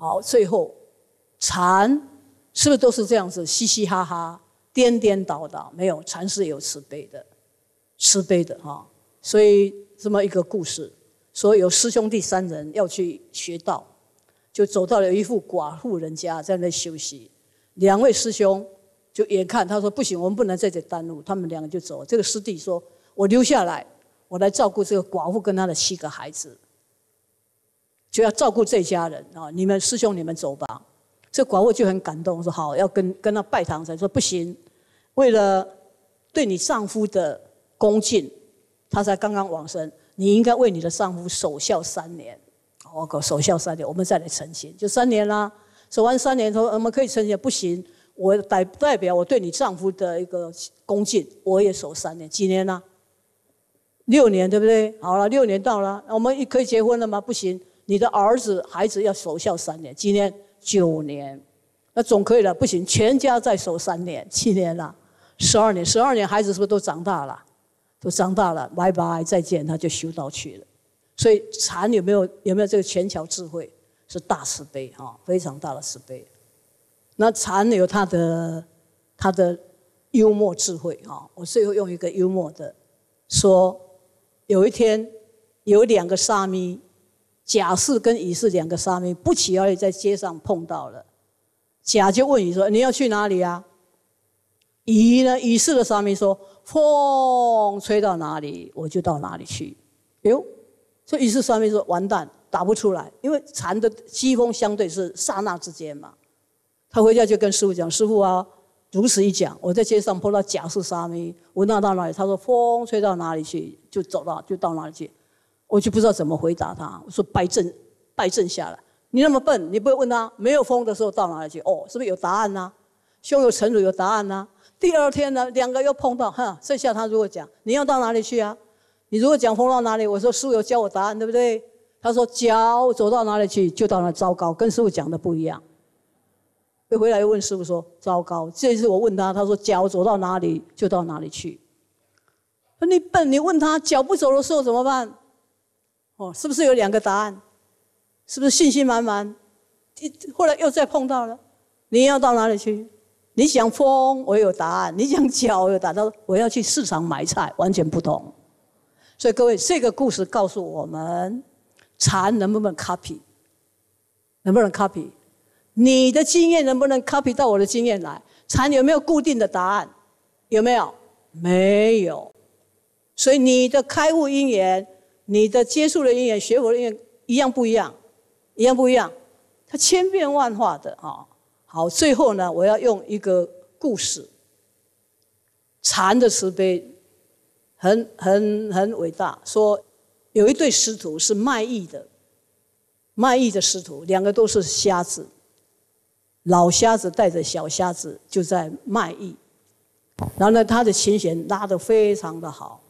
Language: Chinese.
好，最后禅是不是都是这样子嘻嘻哈哈、颠颠倒倒？没有，禅是有慈悲的，慈悲的哈。所以这么一个故事，说有师兄弟3人要去学道，就走到了一户寡妇人家，在那休息。2位师兄就眼看他说不行，我们不能在这耽误，他们2个就走。这个师弟说：“我留下来，我来照顾这个寡妇跟她的7个孩子，就要照顾这家人啊！你们师兄你们走吧。”这寡妇就很感动，说：“好，要跟他拜堂。”才说不行，为了对你丈夫的恭敬，他才刚刚往生，你应该为你的丈夫守孝3年。我守孝3年，我们再来成亲，就3年啦。守完3年，说我们可以成亲，不行，我代表我对你丈夫的一个恭敬，我也守3年，几年啦？6年，对不对？好了，6年到了，我们可以结婚了吗？不行，你的儿子孩子要守孝3年，几年？9年，那总可以了。不行，全家再守3年，7年了，12年，12年孩子是不是都长大了？都长大了，拜拜，再见，他就修道去了。所以禅有没有这个权巧智慧？是大慈悲哈，非常大的慈悲。那禅有他的幽默智慧哈。我最后用一个幽默的说，有一天有2个沙弥，甲士跟乙士2个沙弥不期而遇，在街上碰到了。甲就问乙说：“你要去哪里啊？”乙士的沙弥说：“风吹到哪里，我就到哪里去。”哎呦，所以乙士沙弥说：“完蛋。”打不出来，因为禅的机锋相对是刹那之间嘛。他回家就跟师父讲：“师父啊，如此一讲，我在街上碰到甲士沙弥，我到哪里？”他说：“风吹到哪里去，就到哪里去。”我就不知道怎么回答他。我说：“败阵下来，你那么笨，你不会问他没有风的时候到哪里去？哦，是不是有答案呢？胸有成竹有答案呢？第2天呢，2个又碰到，剩下他如果讲你要到哪里去啊？你如果讲风到哪里，我说师父有教我答案，对不对？他说：“脚走到哪里去，就到哪里。”糟糕，跟师父讲的不一样。又回来又问师父说：“糟糕，这次我问他，他说脚走到哪里就到哪里去。”说你笨，你问他脚不走的时候怎么办？哦，是不是有2个答案？是不是信心满满？后来又再碰到了，你要到哪里去？你讲风，我有答案；你讲脚，我有答案。他说我要去市场买菜，完全不同。所以各位，这个故事告诉我们。禅能不能 copy？ 能不能 copy？ 你的经验能不能 copy 到我的经验来？禅有没有固定的答案？有没有？没有。所以你的开悟因缘，你的接触的因缘，学佛的因缘，一样不一样？一样不一样？它千变万化的啊。好，最后呢，我要用一个故事。禅的慈悲很伟大，说。有一对师徒是卖艺的师徒，2个都是瞎子。老瞎子带着小瞎子就在卖艺，然后呢，他的琴弦拉得非常的好。